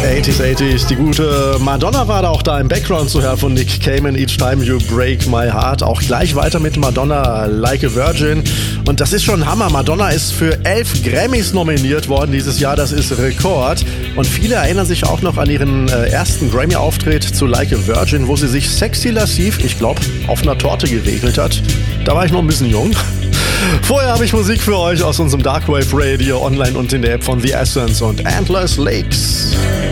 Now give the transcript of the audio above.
80s. Die gute Madonna war da auch da im Background zu hören von Nick Cayman, Each Time You Break My Heart. Auch gleich weiter mit Madonna, Like a Virgin. Und das ist schon Hammer. Madonna ist für 11 Grammys nominiert worden dieses Jahr. Das ist Rekord. Und viele erinnern sich auch noch an ihren ersten Grammy-Auftritt zu Like a Virgin, wo sie sich sexy lassiv, ich glaube, auf einer Torte geregelt hat. Da war ich noch ein bisschen jung. Vorher habe ich Musik für euch aus unserem Darkwave Radio online und in der App von The Essence und Endless Lakes.